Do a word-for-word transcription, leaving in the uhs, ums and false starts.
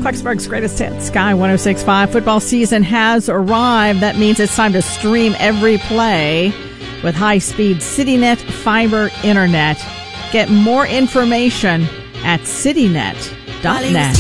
Clarksburg's greatest hit, Sky one oh six point five. Football season has arrived. That means it's time to stream every play with high-speed CityNet fiber internet. Get more information at citynet dot net.